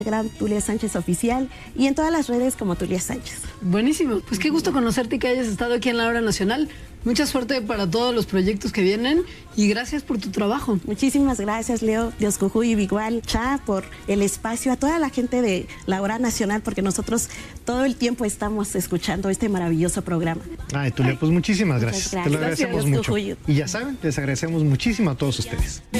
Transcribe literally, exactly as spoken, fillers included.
Instagram, Tulia Sánchez Oficial, y en todas las redes como Tulia Sánchez. Buenísimo, pues qué gusto conocerte y que hayas estado aquí en la Hora Nacional. Mucha suerte para todos los proyectos que vienen y gracias por tu trabajo. Muchísimas gracias, Leo, Dios Cujuy, igual, Cha, por el espacio, a toda la gente de la Hora Nacional, porque nosotros todo el tiempo estamos escuchando este maravilloso programa. Ay, Tulia, pues muchísimas gracias. gracias. Te lo agradecemos Gracias, mucho. Cujuy. Y ya saben, les agradecemos muchísimo a todos ustedes.